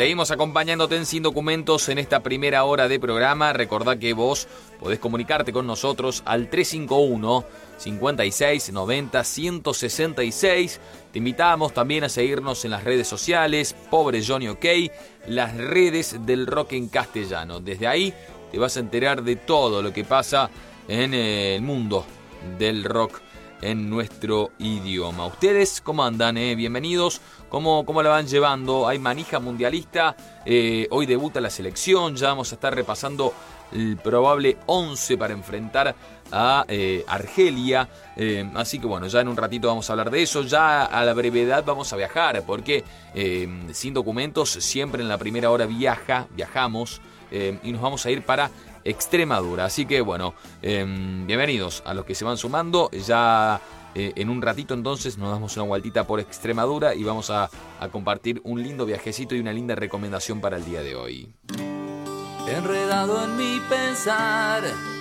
Seguimos acompañándote en Sin Documentos en esta primera hora de programa. Recordá que vos podés comunicarte con nosotros al 351 56 90 166. Te invitamos también a seguirnos en las redes sociales, Pobre Johnny OK, las redes del rock en castellano. Desde ahí te vas a enterar de todo lo que pasa en el mundo del rock en nuestro idioma. ¿Ustedes cómo andan? Bienvenidos. ¿Cómo la van llevando? Hay manija mundialista. Hoy debuta la selección. Ya vamos a estar repasando el probable 11 para enfrentar a Argelia. Así que bueno, ya en un ratito vamos a hablar de eso. Ya a la brevedad vamos a viajar, porque Sin Documentos siempre en la primera hora viajamos y nos vamos a ir para Extremadura. Así que bueno, bienvenidos a los que se van sumando. Ya en un ratito entonces nos damos una vueltita por Extremadura y vamos a compartir un lindo viajecito y una linda recomendación para el día de hoy. Enredado en mi pensar,